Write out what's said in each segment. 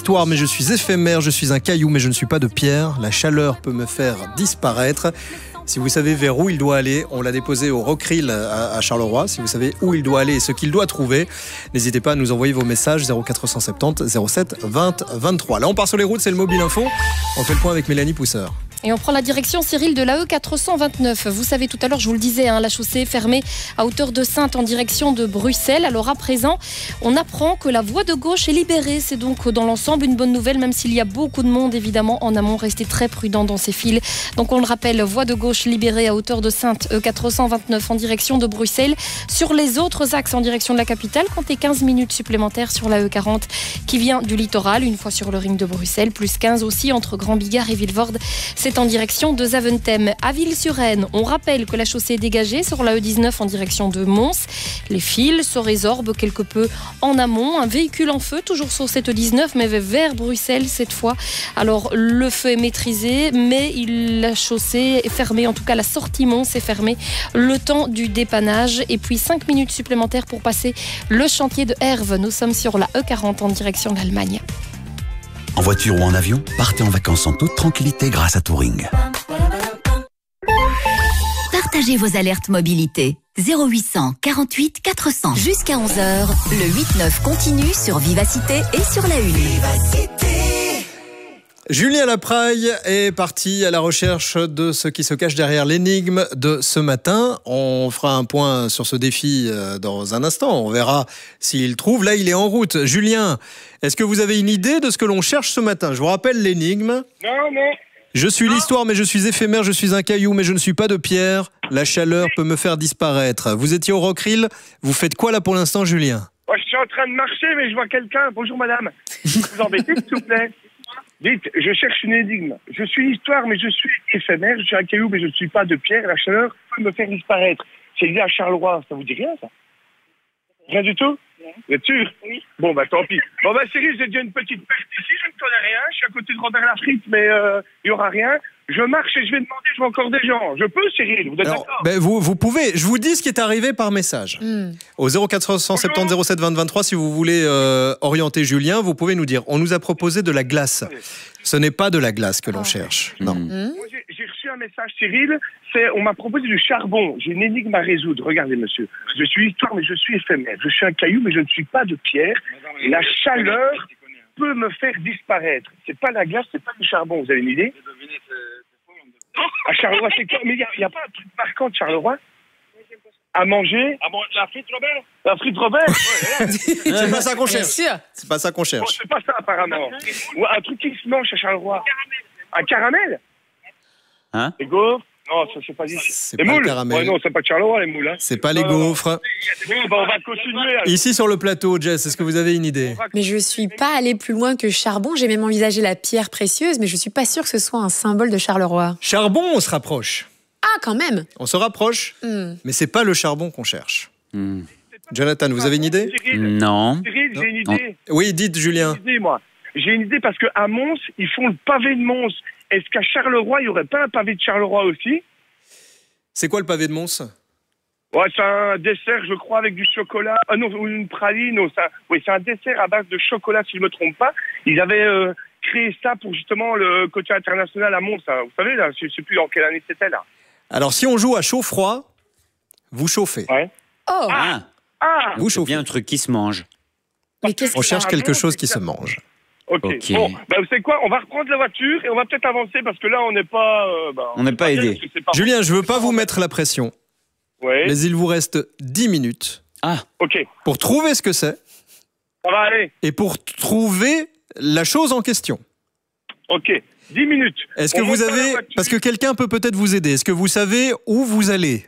l'histoire, mais je suis éphémère. Je suis un caillou, mais je ne suis pas de pierre. La chaleur peut me faire disparaître. Si vous savez vers où il doit aller, on l'a déposé au Rockrill à Charleroi. Si vous savez où il doit aller et ce qu'il doit trouver, n'hésitez pas à nous envoyer vos messages 0470 07 20 23. Là, on part sur les routes, c'est le Mobile Info. On fait le point avec Mélanie Pousseur. Et on prend la direction, Cyril, de la E429. Vous savez, tout à l'heure, je vous le disais, la chaussée est fermée à hauteur de Saintes en direction de Bruxelles. Alors à présent, on apprend que la voie de gauche est libérée. C'est donc dans l'ensemble une bonne nouvelle, même s'il y a beaucoup de monde, évidemment, en amont. Restez très prudents dans ces files. Donc on le rappelle, voie de gauche libérée à hauteur de Saintes, E429 en direction de Bruxelles. Sur les autres axes en direction de la capitale, comptez 15 minutes supplémentaires sur la E40 qui vient du littoral, une fois sur le ring de Bruxelles, plus 15 aussi entre Grand-Bigard et Vilvoorde. C'est en direction de Zaventem. À Ville-sur-Aisne, on rappelle que la chaussée est dégagée sur la E19 en direction de Mons. Les fils se résorbent quelque peu en amont. Un véhicule en feu, toujours sur cette E19, mais vers Bruxelles cette fois. Alors, le feu est maîtrisé, mais la chaussée est fermée. En tout cas, la sortie Mons est fermée le temps du dépannage. Et puis, 5 minutes supplémentaires pour passer le chantier de Herve. Nous sommes sur la E40 en direction de l'Allemagne. En voiture ou en avion, partez en vacances en toute tranquillité grâce à Touring. Partagez vos alertes mobilité. 0800 48 400. Jusqu'à 11h, le 8-9 continue sur Vivacité et sur la Une. Julien Lapraille est parti à la recherche de ce qui se cache derrière l'énigme de ce matin. On fera un point sur ce défi dans un instant. On verra s'il trouve. Là, il est en route. Julien, est-ce que vous avez une idée de ce que l'on cherche ce matin? Je vous rappelle l'énigme. Non. Je suis l'histoire, mais je suis éphémère. Je suis un caillou, mais je ne suis pas de pierre. La chaleur peut me faire disparaître. Vous étiez au Rockrill. Vous faites quoi là pour l'instant, Julien? Moi, je suis en train de marcher, mais je vois quelqu'un. Bonjour, madame. Vous embêtez, s'il vous plaît? Dites, je cherche une énigme. Je suis l'histoire, mais je suis éphémère. Je suis un caillou, mais je ne suis pas de pierre. La chaleur peut me faire disparaître. C'est lié à Charleroi. Ça vous dit rien, ça? Rien du tout? Vous êtes sûr? Oui. Bon, tant pis. Bon, Cyril, j'ai déjà une petite perte ici. Je ne connais rien. Je suis à côté de Robert Lafrique, mais il n'y aura rien. Je marche et je vais demander, je vois encore des gens. Je peux, Cyril? Vous êtes d'accord? Vous pouvez. Je vous dis ce qui est arrivé par message. Au 0470 07 20 23, si vous voulez orienter Julien, vous pouvez nous dire. On nous a proposé de la glace. Ce n'est pas de la glace que l'on cherche. Non. Moi, j'ai reçu un message, Cyril. On m'a proposé du charbon. J'ai une énigme à résoudre. Regardez, monsieur. Je suis histoire, mais je suis éphémère. Je suis un caillou, mais je ne suis pas de pierre. La chaleur peut me faire disparaître. C'est pas la glace, c'est pas du charbon. Vous avez une idée? À Charleroi, c'est quoi? Mais il n'y a pas un truc marquant de Charleroi? À manger? La frite Robert? La frite Robert? C'est pas ça qu'on cherche. C'est pas ça qu'on cherche. Bon, c'est pas ça, apparemment. Ou un truc qui se mange à Charleroi. Un caramel? Hein? Les gaufres? Non, ça c'est pas dit. C'est les pas moules? le caramel. Ouais, non, c'est pas de Charleroi, les moules. Hein. C'est pas les gaufres. Bon, on va continuer. Alors. Ici sur le plateau, Jess, est-ce que vous avez une idée? Mais je suis pas allée plus loin que charbon. J'ai même envisagé la pierre précieuse, mais je suis pas sûre que ce soit un symbole de Charleroi. Charbon, on se rapproche. Ah, quand même. On se rapproche, mais c'est pas le charbon qu'on cherche. Jonathan, vous avez une idée? Non. Cyril, j'ai une idée. Oui, dites, Julien. J'ai une idée parce qu'à Mons, ils font le pavé de Mons. Est-ce qu'à Charleroi, il n'y aurait pas un pavé de Charleroi aussi? C'est quoi le pavé de Mons? Ouais, c'est un dessert, je crois, avec du chocolat. Ah non, ou une praline. Oui, c'est un dessert à base de chocolat, si je ne me trompe pas. Ils avaient créé ça pour justement le côté international à Mons. Hein. Vous savez, là, je ne sais plus en quelle année c'était, là. Alors, si on joue à chaud-froid, vous chauffez. Ouais. Oh. Vous chauffez. Bien un truc qui se mange. Mais qu'est-ce On que cherche quelque chose qui se mange. Ok. Bon, vous savez quoi? On va reprendre la voiture et on va peut-être avancer parce que là, on n'est pas... on n'est pas aidé. Julien, je veux pas vous mettre la pression, ouais. mais il vous reste 10 minutes Ok. pour trouver ce que c'est Ça va aller. et pour trouver la chose en question. Ok. 10 minutes. Est-ce que vous avez... Parce que quelqu'un peut peut-être vous aider. Est-ce que vous savez où vous allez?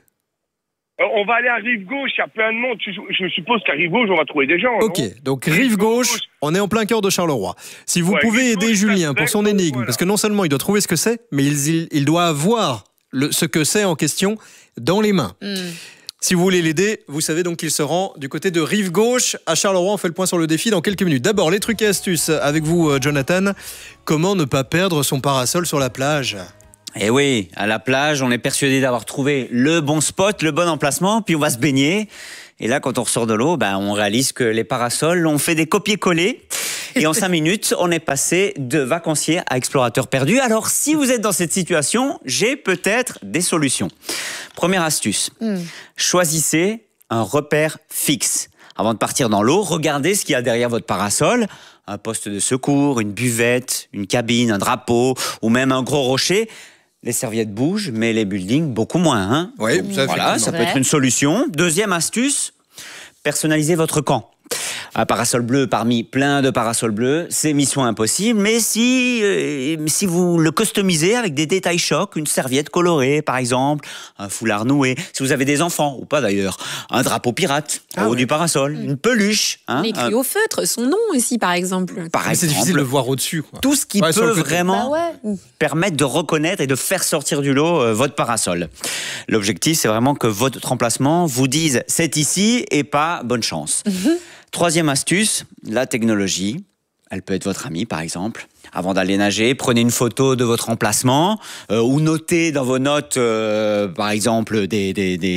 On va aller à Rive-Gauche, il y a plein de monde. Je suppose qu'à Rive-Gauche, on va trouver des gens. Ok, non? donc Rive-Gauche, on est en plein cœur de Charleroi. Si vous pouvez aider Julien pour son énigme, parce que non seulement il doit trouver ce que c'est, mais il doit avoir ce que c'est en question dans les mains. Si vous voulez l'aider, vous savez donc qu'il se rend du côté de Rive-Gauche à Charleroi. On fait le point sur le défi dans quelques minutes. D'abord, les trucs et astuces avec vous, Jonathan. Comment ne pas perdre son parasol sur la plage? Eh oui, à la plage, on est persuadé d'avoir trouvé le bon spot, le bon emplacement, puis on va se baigner. Et là, quand on ressort de l'eau, on réalise que les parasols, on fait des copier-coller. Et en 5 minutes, on est passé de vacancier à explorateur perdu. Alors, si vous êtes dans cette situation, j'ai peut-être des solutions. Première astuce, choisissez un repère fixe. Avant de partir dans l'eau, regardez ce qu'il y a derrière votre parasol. Un poste de secours, une buvette, une cabine, un drapeau ou même un gros rocher. Les serviettes bougent, mais les buildings, beaucoup moins. Hein? Oui, voilà, ça peut être une solution. Deuxième astuce, personnalisez votre camp. Un parasol bleu parmi plein de parasols bleus, c'est mission impossible. Mais si vous le customisez avec des détails chocs, une serviette colorée par exemple, un foulard noué, si vous avez des enfants, ou pas d'ailleurs, un drapeau pirate au haut du parasol, une peluche. Hein, écrit au feutre, son nom aussi par exemple. Mais c'est difficile de le voir au-dessus. Tout ce qui peut vraiment permettre de reconnaître et de faire sortir du lot votre parasol. L'objectif, c'est vraiment que votre emplacement vous dise c'est ici et pas bonne chance. Troisième astuce, la technologie. Elle peut être votre amie, par exemple. Avant d'aller nager, prenez une photo de votre emplacement ou notez dans vos notes, par exemple, des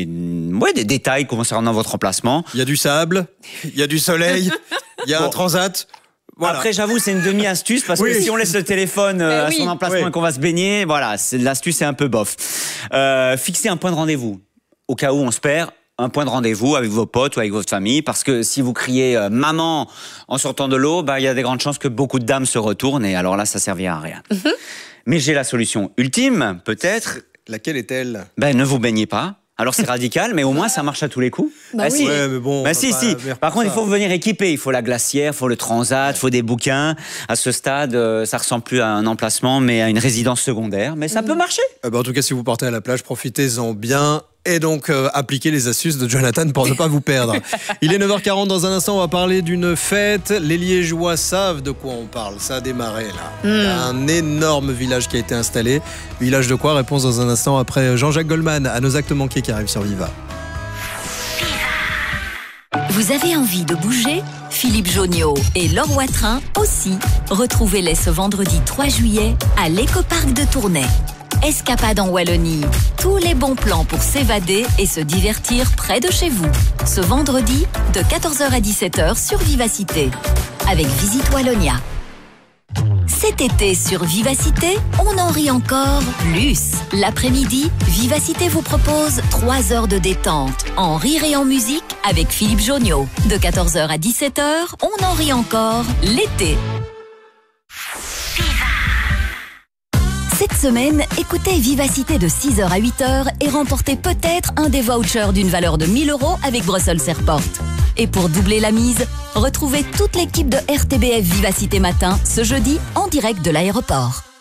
détails concernant votre emplacement. Il y a du sable, il y a du soleil, il y a un transat. Voilà. Après, j'avoue, c'est une demi-astuce parce que si on laisse le téléphone à son emplacement et qu'on va se baigner, voilà, l'astuce est un peu bof. Fixez un point de rendez-vous. Au cas où on se perd, un point de rendez-vous avec vos potes ou avec votre famille, parce que si vous criez « maman » en sortant de l'eau, il y a des grandes chances que beaucoup de dames se retournent et alors là, ça servira à rien. Mais j'ai la solution ultime, peut-être. Laquelle est-elle ? Ne vous baignez pas. Alors c'est radical, mais au moins ça marche à tous les coups. Si. Ouais, mais bon, si. Par contre, il faut venir équiper. Il faut la glacière, il faut le transat, il faut des bouquins. À ce stade, ça ressemble plus à un emplacement, mais à une résidence secondaire. Mais ça peut marcher. En tout cas, si vous partez à la plage, profitez-en bien. Et donc, appliquez les astuces de Jonathan pour ne pas vous perdre. Il est 9h40, dans un instant, on va parler d'une fête. Les Liégeois savent de quoi on parle. Ça a démarré, là. Il y a un énorme village qui a été installé. Village de quoi ? Réponse dans un instant après Jean-Jacques Goldman, à nos actes manqués qui arrivent sur Viva. Vous avez envie de bouger ? Philippe Jonniot et Laure Watrin aussi. Retrouvez-les ce vendredi 3 juillet à l'écoparc de Tournai. Escapade en Wallonie. Tous les bons plans pour s'évader et se divertir près de chez vous. Ce vendredi, de 14h à 17h sur Vivacité. Avec Visite Wallonia. Cet été sur Vivacité, on en rit encore plus. L'après-midi, Vivacité vous propose 3 heures de détente, en rire et en musique avec Philippe Jonniot. De 14h à 17h, on en rit encore l'été. Cette semaine, écoutez Vivacité de 6h à 8h et remportez peut-être un des vouchers d'une valeur de 1 000 € avec Brussels Airport. Et pour doubler la mise, retrouvez toute l'équipe de RTBF Vivacité Matin ce jeudi en direct de l'aéroport.